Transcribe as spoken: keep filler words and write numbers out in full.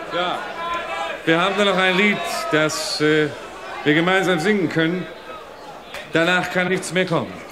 Ja, wir haben da noch ein Lied, das äh, wir gemeinsam singen können. Danach kann nichts mehr kommen.